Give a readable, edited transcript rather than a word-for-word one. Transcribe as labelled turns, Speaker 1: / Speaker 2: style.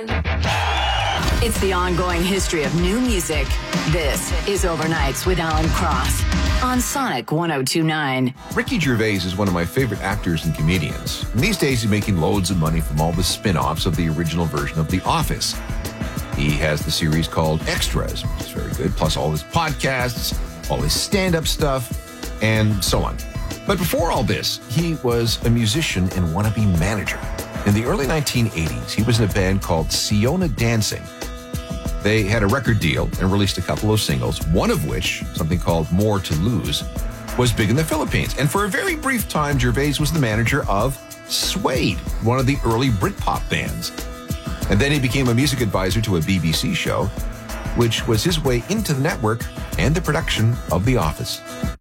Speaker 1: It's the ongoing history of new music. This is Overnights with Alan Cross on Sonic 102.9.
Speaker 2: Ricky Gervais is one of my favorite actors and comedians. And these days, he's making loads of money from all the spin-offs of the original version of The Office. He has the series called Extras, which is very good, plus all his podcasts, all his stand-up stuff, and so on. But before all this, he was a musician and wannabe manager. In the early 1980s, he was in a band called Siona Dancing. They had a record deal and released a couple of singles, one of which, something called More to Lose, was big in the Philippines. And for a very brief time, Gervais was the manager of Suede, one of the early Britpop bands. And then he became a music advisor to a BBC show, which was his way into the network and the production of The Office.